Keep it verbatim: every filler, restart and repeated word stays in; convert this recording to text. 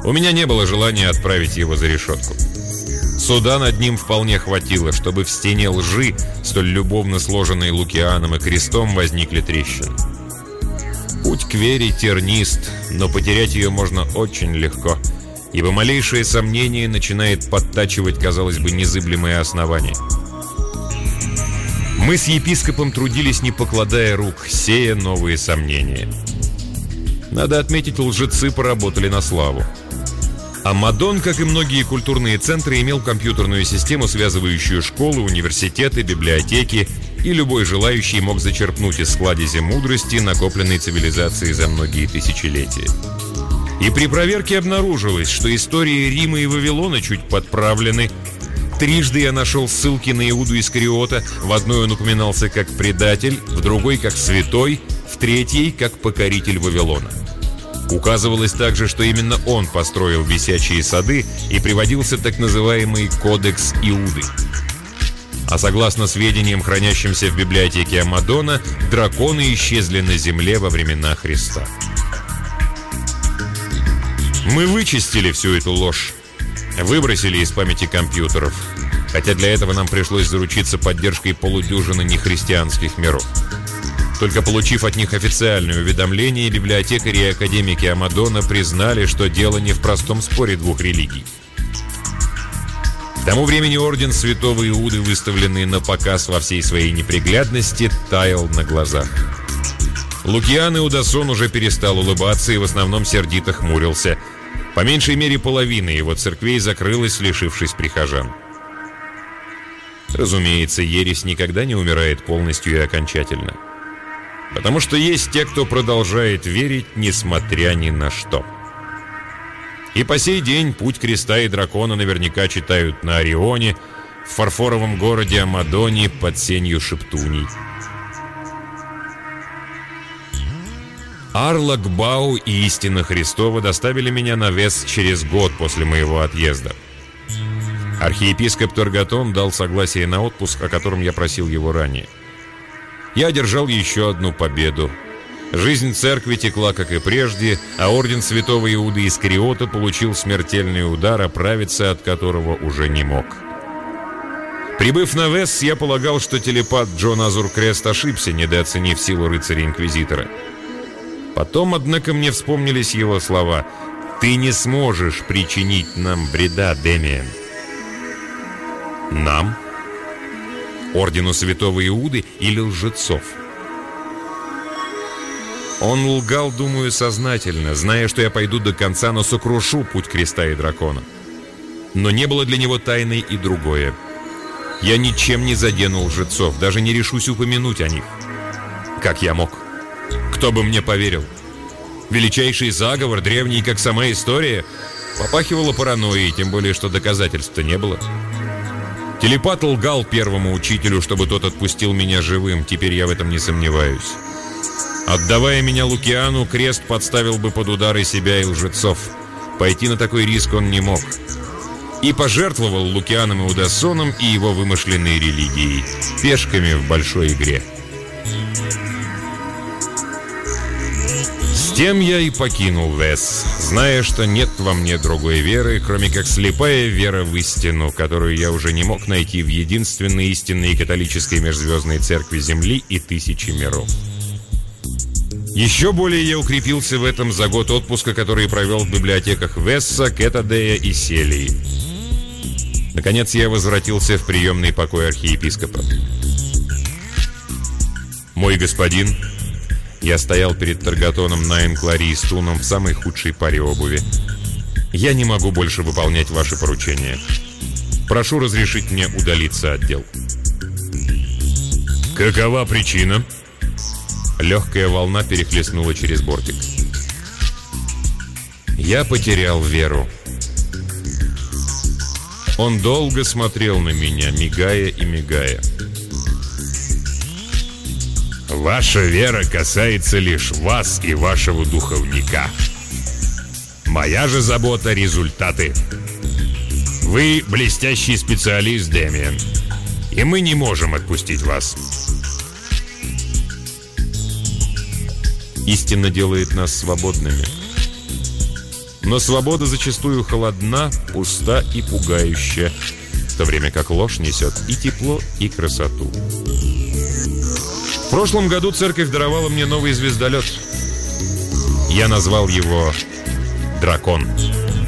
У меня не было желания отправить его за решетку. Суда над ним вполне хватило, чтобы в стене лжи, столь любовно сложенной Лукианом и крестом, возникли трещины. Путь к вере тернист, но потерять ее можно очень легко, ибо малейшее сомнение начинает подтачивать, казалось бы, незыблемые основания. Мы с епископом трудились, не покладая рук, сея новые сомнения. Надо отметить, лжецы поработали на славу. Амадон, как и многие культурные центры, имел компьютерную систему, связывающую школы, университеты, библиотеки, и любой желающий мог зачерпнуть из кладези мудрости, накопленной цивилизацией за многие тысячелетия. И при проверке обнаружилось, что истории Рима и Вавилона чуть подправлены. Трижды я нашел ссылки на Иуду Искариота. В одной он упоминался как предатель, в другой как святой, в третьей как покоритель Вавилона. Указывалось также, что именно он построил висячие сады, и приводился так называемый «Кодекс Иуды». А согласно сведениям, хранящимся в библиотеке Амадона, драконы исчезли на земле во времена Христа. Мы вычистили всю эту ложь, выбросили из памяти компьютеров, хотя для этого нам пришлось заручиться поддержкой полудюжины нехристианских миров. Только получив от них официальное уведомление, библиотекари и академики Амадона признали, что дело не в простом споре двух религий. К тому времени орден Святого Иуды, выставленный на показ во всей своей неприглядности, таял на глазах. Лукиан Иудасон уже перестал улыбаться и в основном сердито хмурился. По меньшей мере половина его церквей закрылась, лишившись прихожан. Разумеется, ересь никогда не умирает полностью и окончательно. Потому что есть те, кто продолжает верить, несмотря ни на что. И по сей день «Путь креста и дракона» наверняка читают на Орионе, в фарфоровом городе Амадоне под сенью шептуний. Арла, Гбау и истина Христова доставили меня на Вес через год после моего отъезда. Архиепископ Торгатон дал согласие на отпуск, о котором я просил его ранее. Я одержал еще одну победу. Жизнь церкви текла, как и прежде, а орден Святого Иуды Искариота получил смертельный удар, оправиться от которого уже не мог. Прибыв на Вес, я полагал, что телепат Джон Азуркрест ошибся, недооценив силу рыцаря-инквизитора. Потом, однако, мне вспомнились его слова: «Ты не сможешь причинить нам вреда, Демиан». Нам? Ордену Святого Иуды или лжецов? Он лгал, думаю, сознательно, зная, что я пойду до конца, но сокрушу путь креста и дракона. Но не было для него тайной и другое. Я ничем не задену лжецов, даже не решусь упомянуть о них. Как я мог? Кто бы мне поверил? Величайший заговор, древний, как сама история, попахивало паранойей, тем более, что доказательств-то не было. Телепат лгал первому учителю, чтобы тот отпустил меня живым, теперь я в этом не сомневаюсь. Отдавая меня Лукиану, крест подставил бы под удары себя и лжецов. Пойти на такой риск он не мог. И пожертвовал Лукианом Иудасоном и его вымышленной религией, пешками в большой игре. С тем я и покинул Вес, зная, что нет во мне другой веры, кроме как слепая вера в истину, которую я уже не мог найти в единственной истинной католической межзвездной церкви Земли и тысячи миров. Еще более я укрепился в этом за год отпуска, который провел в библиотеках Весса, Кетадея и Селии. Наконец я возвратился в приемный покой архиепископа. «Мой господин...» Я стоял перед Торгатоном Найн-Клари и Стуном в самой худшей паре обуви. «Я не могу больше выполнять ваши поручения. Прошу разрешить мне удалиться от дел». «Какова причина?» Легкая волна перехлестнула через бортик. Я потерял веру. Он долго смотрел на меня, мигая и мигая. «Ваша вера касается лишь вас и вашего духовника. Моя же забота — результаты. Вы блестящий специалист, Демиан, и мы не можем отпустить вас». Истина делает нас свободными. Но свобода зачастую холодна, пуста и пугающая, в то время как ложь несет и тепло, и красоту. В прошлом году церковь даровала мне новый звездолет. Я назвал его «Дракон».